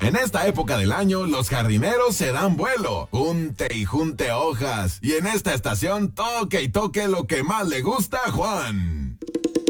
En esta época del año, los jardineros se dan vuelo. Junte y junte hojas. Y en esta estación, toque y toque lo que más le gusta a Juan.